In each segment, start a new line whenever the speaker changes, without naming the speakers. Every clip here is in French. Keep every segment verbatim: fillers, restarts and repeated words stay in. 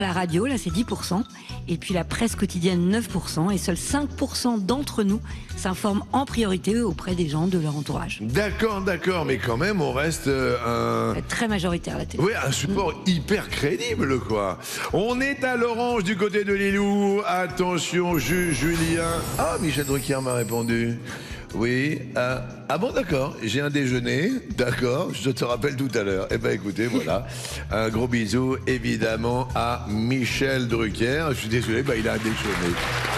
La radio, là, c'est dix pour cent. Et puis la presse quotidienne, neuf pour cent. Et seuls cinq pour cent d'entre nous s'informent en priorité auprès des gens de leur entourage.
D'accord, d'accord. Mais quand même, on reste euh, un...
Très majoritaire, la télé.
Oui, un support mmh. hyper crédible, quoi. On est à l'orange du côté de Lilou. Attention, Ju, Julien. Ah, Michel Drucker m'a répondu. Oui. Euh, ah bon, d'accord. J'ai un déjeuner. D'accord. Je te rappelle tout à l'heure. Eh ben, écoutez, voilà. Un gros bisou, évidemment, à Michel Drucker. Je suis désolé, bah, il a un déjeuner.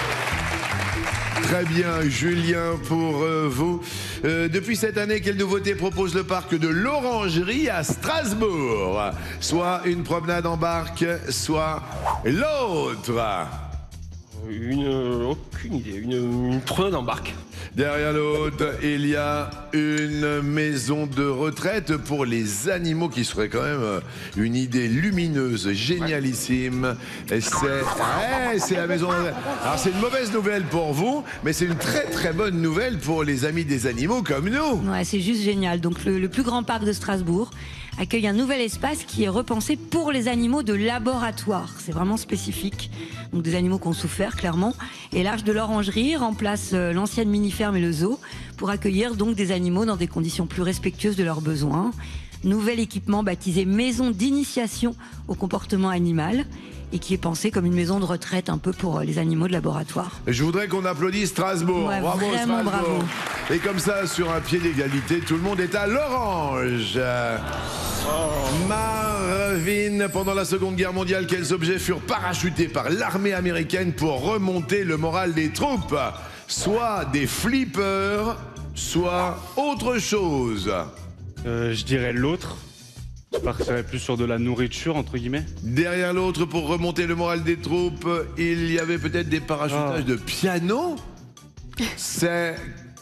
Très bien, Julien, pour euh, vous. Euh, depuis cette année, quelle nouveauté propose le parc de l'Orangerie à Strasbourg? Soit une promenade en barque, soit l'autre.
Une... Euh, aucune idée. Une, une promenade en barque.
Derrière l'autre, il y a une maison de retraite pour les animaux qui serait quand même une idée lumineuse, génialissime. Et c'est ouais, c'est la maison de retraite. Alors c'est une mauvaise nouvelle pour vous, mais c'est une très très bonne nouvelle pour les amis des animaux comme nous.
Ouais, c'est juste génial. Donc le, le plus grand parc de Strasbourg accueille un nouvel espace qui est repensé pour les animaux de laboratoire. C'est vraiment spécifique. Donc des animaux qui ont souffert, clairement. Et l'Arche de l'Orangerie remplace l'ancienne mini-ferme et le zoo pour accueillir donc des animaux dans des conditions plus respectueuses de leurs besoins. Nouvel équipement baptisé Maison d'initiation au comportement animal et qui est pensé comme une maison de retraite un peu pour les animaux de laboratoire.
Je voudrais qu'on applaudisse Strasbourg.
Ouais,
bravo
vraiment
Strasbourg.
Bravo.
Et comme ça, sur un pied d'égalité, tout le monde est à l'orange. Oh. Marvin, pendant la Seconde Guerre mondiale, quels objets furent parachutés par l'armée américaine pour remonter le moral des troupes? Soit des flippers, soit autre chose.
Euh, je dirais l'autre. Je partirais plus sur de la nourriture, entre guillemets.
Derrière l'autre, pour remonter le moral des troupes, il y avait peut-être des parachutages oh. de piano. C'est...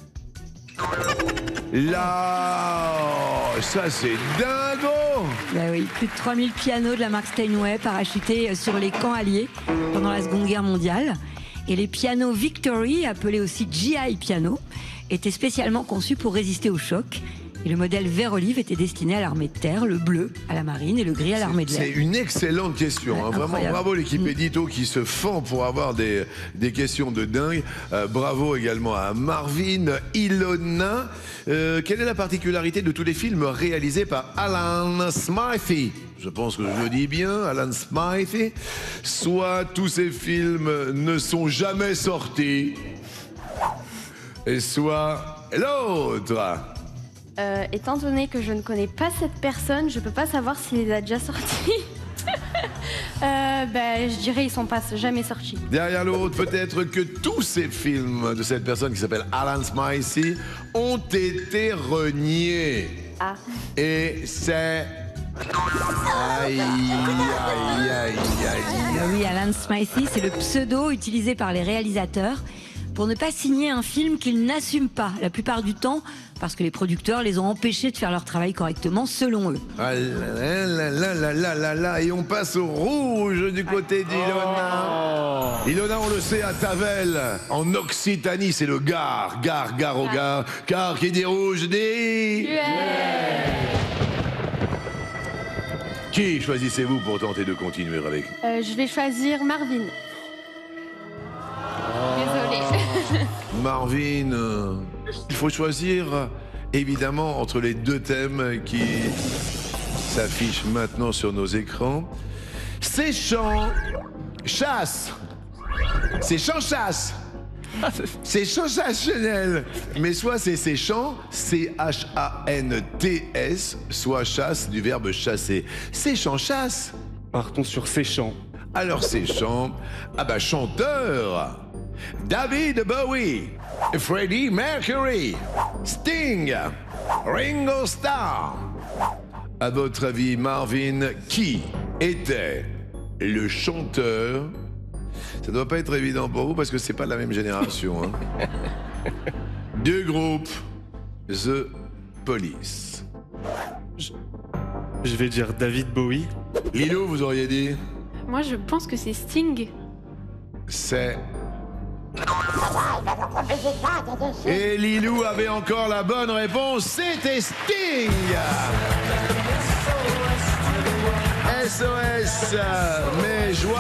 Là, ça c'est dingo.
Bah oui, plus de trois mille pianos de la marque Steinway parachutés sur les camps alliés pendant la Seconde Guerre mondiale. Et les pianos Victory, appelés aussi G I piano, étaient spécialement conçus pour résister au choc. Et le modèle vert olive était destiné à l'armée de terre, le bleu à la marine et le gris à l'armée de l'air.
C'est une excellente question. Ouais, hein. Vraiment, bravo l'équipe Édito qui se fend pour avoir des, des questions de dingue. Euh, bravo également à Marvin, Ilona. Euh, quelle est la particularité de tous les films réalisés par Alan Smythe? Je pense que je le dis bien, Alan Smythe. Soit tous ces films ne sont jamais sortis, et soit l'autre.
Euh, étant donné que je ne connais pas cette personne, je peux pas savoir s'il les a déjà sortis. euh, ben, je dirais ils sont pas jamais sortis.
Derrière l'autre, peut-être que tous ces films de cette personne qui s'appelle Alan Smythe ont été reniés.
Ah.
Et c'est... Aïe, aïe, aïe, aïe, aïe.
Oui, Alan Smythe, c'est le pseudo utilisé par les réalisateurs pour ne pas signer un film qu'ils n'assument pas, la plupart du temps, parce que les producteurs les ont empêchés de faire leur travail correctement, selon eux.
Ah là là là là là là là, et on passe au rouge du côté d'Ilona. Oh. Ilona, on le sait, à Tavel, en Occitanie, c'est le Gard, Gard, Gard au Gard, car qui dit rouge dit...
Yeah.
Qui choisissez-vous pour tenter de continuer avec?
euh, Je vais choisir Marvin. Désolée.
Marvin, euh, il faut choisir évidemment entre les deux thèmes qui s'affichent maintenant sur nos écrans. Séchant, chasse. Séchant, chasse. C'est sensationnel. Mais soit c'est séchant, C H A N T S, soit chasse du verbe chasser. Séchant, chasse.
Partons sur séchant.
Alors séchant, ah bah chanteur. David Bowie, Freddie Mercury, Sting, Ringo Starr. À votre avis, Marvin, qui était le chanteur? Ça doit pas être évident pour vous parce que c'est pas la même génération. Hein. Du groupe The Police.
Je, je vais dire David Bowie.
Lilou, vous auriez dit?
Moi, je pense que c'est Sting.
C'est... Et Lilou avait encore la bonne réponse, c'était Sting. S O S, mes joies.